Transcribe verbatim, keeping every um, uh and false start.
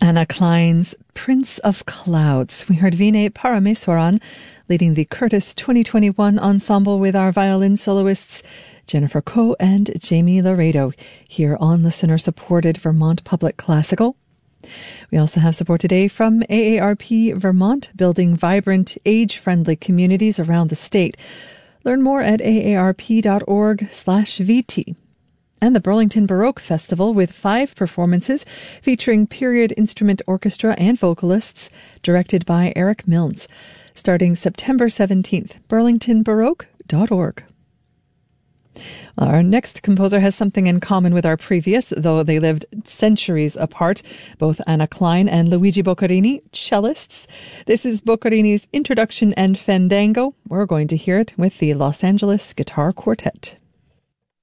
Anna Klein's Prince of Clouds. We heard Vinay Parameswaran leading the Curtis twenty twenty-one ensemble with our violin soloists Jennifer Coe and Jamie Laredo here on listener-supported Vermont Public Classical. We also have support today from A A R P Vermont, building vibrant, age-friendly communities around the state. Learn more at aarp.org slash VT. And the Burlington Baroque Festival with five performances featuring period instrument orchestra and vocalists, directed by Eric Milnes, starting September seventeenth, burlington baroque dot org. Our next composer has something in common with our previous, though they lived centuries apart, both Anna Klein and Luigi Boccherini, cellists. This is Boccherini's Introduction and Fandango. We're going to hear it with the Los Angeles Guitar Quartet.